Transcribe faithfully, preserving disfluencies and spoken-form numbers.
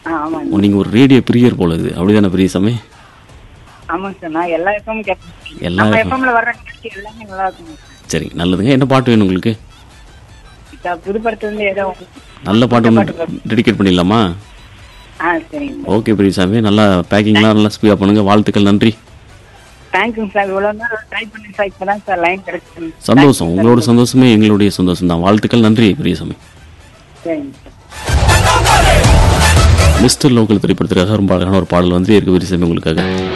ஆ, ஆமாங்க. நீங்க ஒரு ரேடியோ பிரியர் போல இது அப்படிதானே பெரியசாமி? ஆமாங்க சார். நான் எல்லா எஃப்எம் கேட்பேன். எல்லா நம்ம எஃப்எம். எஃப்எம்ல வர்ற நிகழ்ச்சி எல்லாமே நல்லா இருக்குங்க சார். சரி, நல்லதுங்க. என்ன பாட்டு வேணும் உங்களுக்கு? சார், புது படத்துல இருந்து ஏதோ ஒண்ணு. நல்ல பாட்டு நல்ல ஒன்று பாட்டு. டெடிகேட் பண்ணிடலாமா? ஆ, சரிங்க சார். ஓகே பெரியசாமி, நல்லா பேக்கிங்லாம் நல்லா ஸ்பீடாக பண்ணுங்க. வாழ்த்துக்கள், நன்றி. தேங்க்யூங்க சார். இவ்வளவு நேரம் ட்ரை பண்ணி சார் இப்பதான் சார் லைன் கிடைச்சு. சந்தோஷம், உங்களோட சந்தோஷமே எங்களுடைய சந்தோஷம் தான். வாழ்த்துக்கள், நன்றி பெரியசாமி. சரிங்க சார். மிஸ்டர் லோக்கல் திரைப்படத்திற்காக ரொம்ப அழகான ஒரு பாடல் வந்து இருக்கு பெரியசாமி உங்களுக்காக.